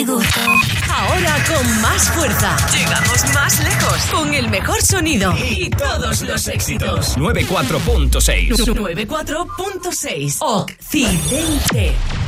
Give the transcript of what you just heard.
gusto. Ahora con más fuerza. Llegamos más lejos. Con el mejor sonido. Y todos los éxitos. 94.6. 94.6. Occidente.